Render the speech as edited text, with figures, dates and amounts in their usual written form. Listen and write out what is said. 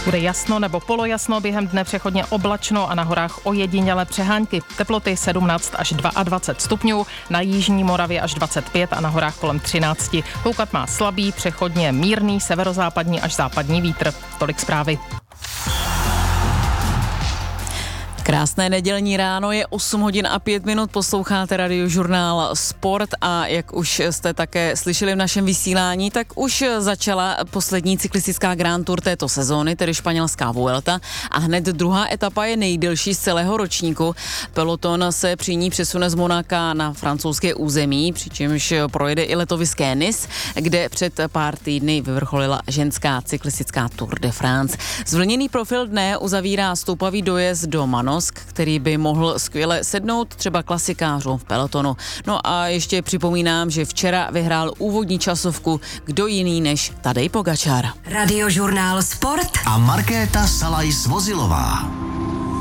Bude jasno nebo polojasno, během dne přechodně oblačno a na horách ojedinělé přehánky. Teploty 17 až 22 stupňů, na jižní Moravě až 25 a na horách kolem 13. Foukat má slabý, přechodně mírný severozápadní až západní vítr. Tolik zprávy. Krásné nedělní ráno, je 8 hodin a 5 minut, posloucháte Radiožurnál Sport a jak už jste také slyšeli v našem vysílání, tak už začala poslední cyklistická Grand Tour této sezóny, tedy španělská Vuelta, a hned druhá etapa je nejdelší z celého ročníku. Peloton se při ní přesune z Monaka na francouzské území, přičemž projede i letoviské Nice, kde před pár týdny vyvrcholila ženská cyklistická Tour de France. Zvlněný profil dne uzavírá stoupavý dojezd do Manos, který by mohl skvěle sednout třeba klasikářům v pelotonu. No a ještě připomínám, že včera vyhrál úvodní časovku kdo jiný než Tadej Pogačar. Radiožurnál Sport a Markéta Salajs-Vozilová.